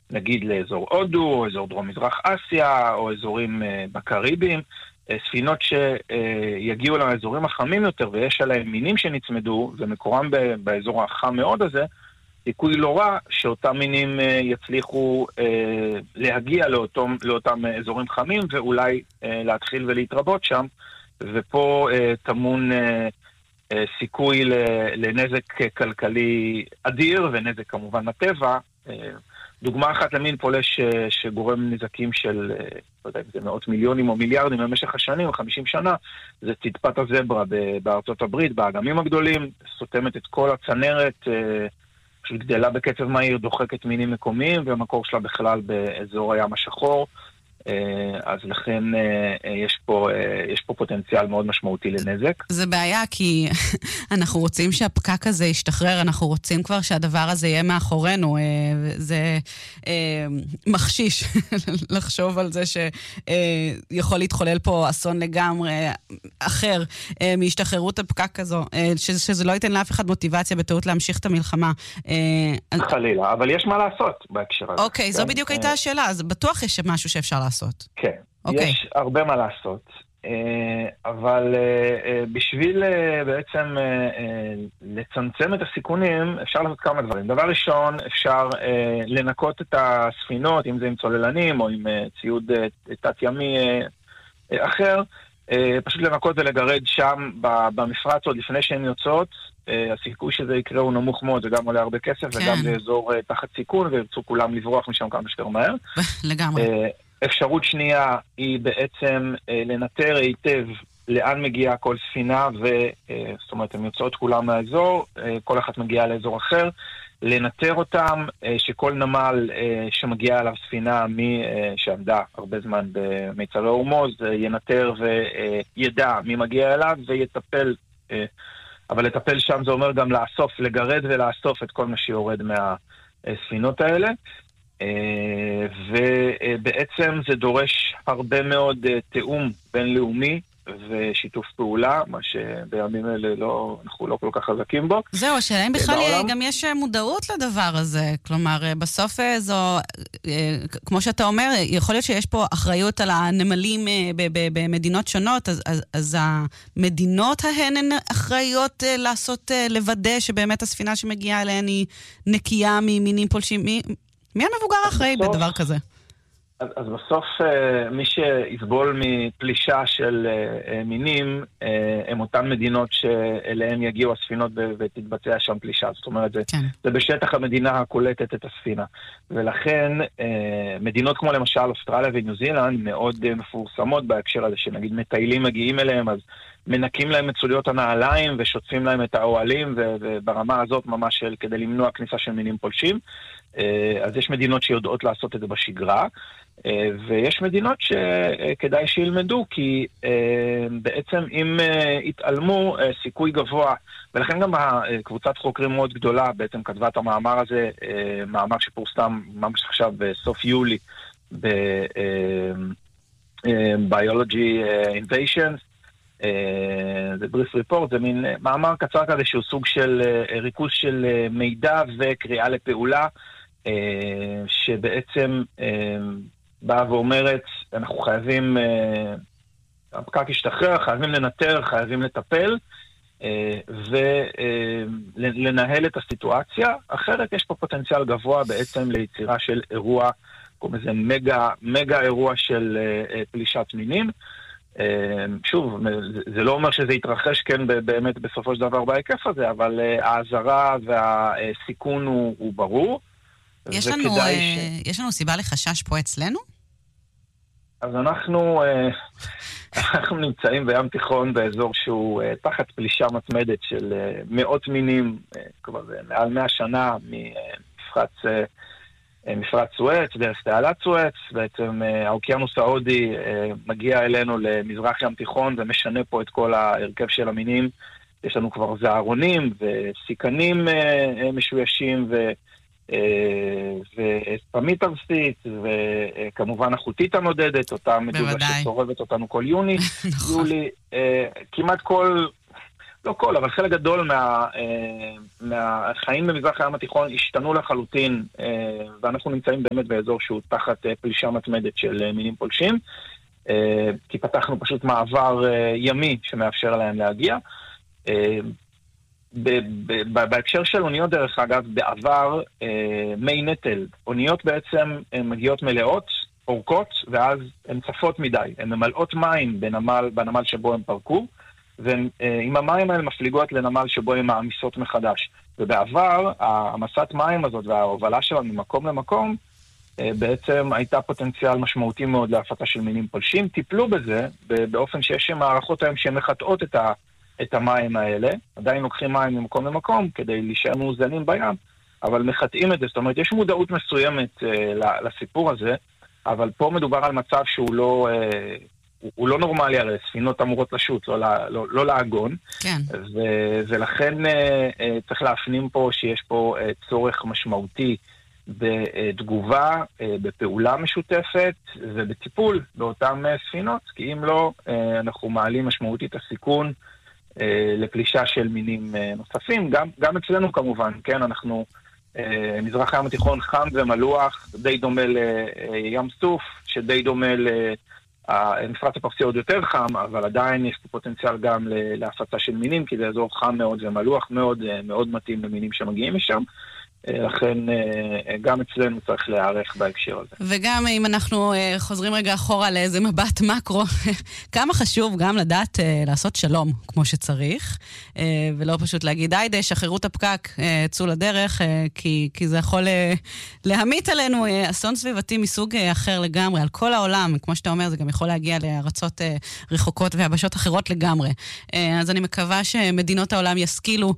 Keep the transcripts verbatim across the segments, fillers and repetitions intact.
נגיד לאזור הודו, או אזור דרום מזרח אסיה, או אזורים בקריבים, ספינות שיגיעו לאזורים החמים יותר, ויש עליהם מינים שנצמדו, ומקורם באזור החם מאוד הזה, סיכוי לא רע שאותם מינים יצליחו להגיע לאותם, לאותם אזורים חמים, ואולי להתחיל ולהתרבות שם, ופה תמון סיכוי לנזק כלכלי אדיר, ונזק כמובן לטבע. דוגמה אחת למין פולש שגורם נזקים של, לא יודע אם זה מאות מיליונים או מיליארדים במשך השנים, או חמישים שנה, זה צדפת הזברה בארצות הברית, באגמים הגדולים, סותמת את כל הצנרת, פשוט גדלה בקצב מהיר, דוחקת מינים מקומיים, והמקור שלה בכלל באזור הים השחור, אז לכן יש פה, יש פה פוטנציאל מאוד משמעותי לנזק. זה בעיה כי אנחנו רוצים שהפקק הזה ישתחרר, אנחנו רוצים כבר שהדבר הזה יהיה מאחורינו. זה מחשיש לחשוב על זה שיכול להתחולל פה אסון לגמרי אחר מהשתחררות הפקק הזו, שזה לא ייתן לאף אחד מוטיבציה בטעות להמשיך את המלחמה. חלילה, אבל יש מה לעשות בהקשר הזה. אוקיי, זו בדיוק הייתה השאלה, אז בטוח יש משהו שאפשר לעשות. לעשות. כן, okay. יש הרבה מה לעשות, אבל בשביל בעצם לצמצם את הסיכונים, אפשר לעשות כמה דברים. דבר ראשון, אפשר לנקות את הספינות, אם זה עם צוללנים או עם ציוד תת-ימי אחר, פשוט לנקות ולגרד שם במפרץ עוד לפני שהן יוצאות. הסיכוי שזה יקרה הוא נמוך מאוד, זה גם עולה הרבה כסף, כן. וגם זה אזור תחת סיכון, וירצו כולם לברוח משם כמה שיותר מהר. לגמרי. אפשרות שנייה היא בעצם אה, לנטר היטב לאן מגיעה כל ספינה, וזאת אומרת, הן יוצאות כולם מהאזור, אה, כל אחת מגיעה לאזור אחר, לנטר אותם, אה, שכל נמל אה, שמגיעה אליו ספינה מי אה, שעמדה הרבה זמן במיצרי הורמוז, אה, ינטר וידע מי מגיע אליו ויטפל, אה, אבל לטפל שם זה אומר גם לאסוף, לגרד ולאסוף את כל מה שיורד מהספינות האלה, ובעצם זה דורש הרבה מאוד תיאום בינלאומי ושיתוף פעולה, מה שבימים אלה לא, אנחנו לא כל כך חזקים בו. זהו, השאלה אם בכלל גם יש מודעות לדבר הזה, כלומר בסוף זו, כמו שאתה אומר, יכול להיות שיש פה אחריות על הנמלים במדינות שונות, אז, אז, אז המדינות ההן הן אחראיות לעשות, לוודא שבאמת הספינה שמגיעה אליהן היא נקייה ממינים פולשים, מי... מי המבוגר אחראי בסוף, בדבר כזה? אז, אז בסוף מי שיסבול מפלישה של מינים הם אותן מדינות שאליהן יגיעו הספינות ותתבצע שם פלישה. זאת אומרת, זה, כן. זה בשטח המדינה הקולטת את הספינה. ולכן מדינות כמו למשל אוסטרליה וניו זילנד מאוד מפורסמות בהקשר הזה, שנגיד מטיילים מגיעים אליהם, אז מנקים להם את סוליות הנעליים ושוטפים להם את האוהלים, וברמה הזאת ממש של, כדי למנוע כניסה של מינים פולשים. אז יש מדינות שיודעות לעשות את זה בשגרה, ויש מדינות שכדאי שילמדו, כי בעצם אם יתעלמו סיכוי גבוה, ולכן גם קבוצת חוקרים מאוד גדולה בעצם כתבה את המאמר הזה, מאמר שפורסם ממש עכשיו בסוף יולי ב-Biology Invasions, זה בריף ריפורט, זה מין מאמר קצר כזה שהוא סוג של ריכוז של מידע וקריאה לפעולה, שבעצם באה ואומרת, אנחנו חייבים, הפקק ישתחרר, חייבים לנטר, חייבים לטפל, ולנהל את הסיטואציה. אחרת יש פה פוטנציאל גבוה בעצם ליצירה של אירוע, כמו איזה מגה, מגה אירוע של פלישת מינים. שוב, זה לא אומר שזה יתרחש כן באמת בסופו של דבר בהיקף הזה, אבל ההזרה והסיכון הוא, הוא ברור. יש לנו, ש... יש לנו סיבה לחשש פה אצלנו? אז אנחנו, אנחנו נמצאים בים תיכון באזור שהוא תחת פלישה מתמדת של מאות מינים, כבר מעל מאה שנה ממפרץ מפרץ סואץ, דרך תעלת סואץ, בעצם האוקיינוס ההודי מגיע אלינו למזרח ים תיכון ומשנה פה את כל ההרכב של המינים. יש לנו כבר זערונים וסיכנים משוישים ו... וספמית ארסית, וכמובן החוטית הנודדת, אותה מדודה שצורבת אותנו כל יוני, יולי, כמעט כל, לא כל, אבל חלק גדול מה, מהחיים במזרח הים התיכון השתנו לחלוטין, ואנחנו נמצאים באמת באזור שהוא תחת פלישה מתמדת של מינים פולשים, כי פתחנו פשוט מעבר ימי שמאפשר להם להגיע. בהקשר של אוניות דרך אגב, בעבר מי נטל, אוניות בעצם מגיעות מלאות, אורכות, ואז הן צפות מדי, הן ממלאות מים בנמל, בנמל שבו הן פרקו, ועם המים האלה מפליגות לנמל שבו הן מעמיסות מחדש. ובעבר, המסת מים הזאת וההובלה שלה ממקום למקום, בעצם הייתה פוטנציאל משמעותי מאוד להפצה של מינים פולשים. טיפלו בזה באופן שיש מערכות היום שמחטאות את, ה, את המים האלה, עדיין לוקחים מים ממקום למקום כדי להישאר מאוזנים בים, אבל מחטאים את זה. זאת אומרת, יש מודעות מסוימת לסיפור הזה, אבל פה מדובר על מצב שהוא לא, הוא, הוא לא נורמלי, הרי ספינות אמורות לשוט, לא, לא, לא להגון. כן. ו, ולכן צריך להפנים פה שיש פה צורך משמעותי בתגובה, בפעולה משותפת ובטיפול באותן ספינות, כי אם לא, אנחנו מעלים משמעותית הסיכון לפלישה של מינים נוספים. גם, גם אצלנו כמובן, כן, אנחנו... מזרח הים התיכון חם ומלוח, די דומה לים סוף, שדי דומה למפרץ הפרסי עוד יותר חם, אבל עדיין יש פה פוטנציאל גם להפצה של מינים, כי זה אזור חם מאוד ומלוח מאוד, מאוד מתאים למינים שמגיעים משם. לכן גם אצלנו צריך להיערך בהקשר הזה. וגם אם אנחנו חוזרים רגע אחורה לאיזה מבט מקרו, כמה חשוב גם לדעת לעשות שלום כמו שצריך, ולא פשוט להגיד, היידה, שחררו את הפקק, צאו לדרך, כי, כי זה יכול להמיט עלינו אסון סביבתי מסוג אחר לגמרי, על כל העולם, כמו שאתה אומר, זה גם יכול להגיע לארצות רחוקות והבשות אחרות לגמרי. אז אני מקווה שמדינות העולם ישכילו,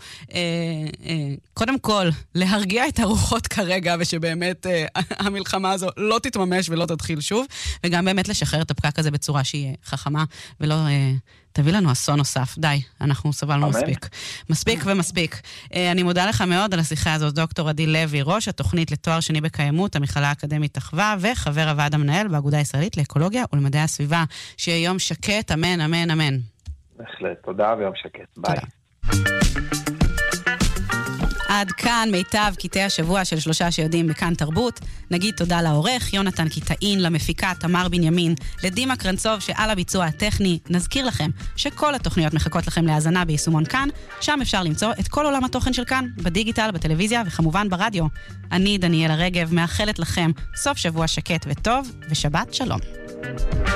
קודם כל, להרגיע את הרוחות כרגע, ושבאמת אה, המלחמה הזו לא תתממש ולא תתחיל שוב, וגם באמת לשחרר את הפקק הזה בצורה שהיא חכמה, ולא אה, תביא לנו אסון נוסף. די, אנחנו סבלנו אמן. מספיק. מספיק ומספיק. אה, אני מודה לך מאוד על השיחה הזאת, דוקטור עדי לוי, ראש התוכנית לתואר שני בקיימות, המכללה האקדמית תחווה, וחבר הוועד המנהל באגודה הישראלית לאקולוגיה ולמדעי הסביבה. שיהיה יום שקט, אמן, אמן, אמן. בהחלט, תודה ויום שקט. ביי. עד כאן מיטב קטעי השבוע של שלושה שיודעים בכאן תרבות. נגיד תודה לעורך, יונתן קיטאין, למפיקה תמר בנימין, לדימה קרנצוב שעל הביצוע הטכני. נזכיר לכם שכל התוכניות מחכות לכם להאזנה ביישומון כאן, שם אפשר למצוא את כל עולם התוכן של כאן, בדיגיטל, בטלוויזיה וכמובן ברדיו. אני דניאלה רגב, מאחלת לכם סוף שבוע שקט וטוב, ושבת שלום.